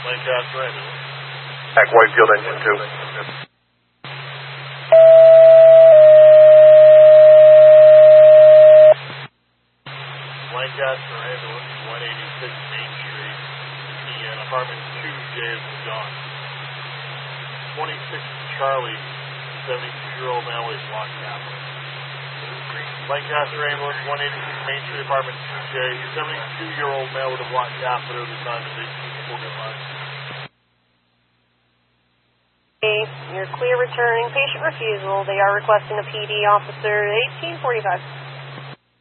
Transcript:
Lancaster ambulance. Back Whitefield engine 2. Lancaster ambulance, 186 Main Street. The apartment 2J is gone. 26 Charlie, 72-year-old male is locked down. Lancaster ambulance, 186 Main Street, apartment 2J, 72-year-old male with a blocked catheter. The time is 18:45. You're clear returning. Patient refusal. They are requesting a PD officer 1845.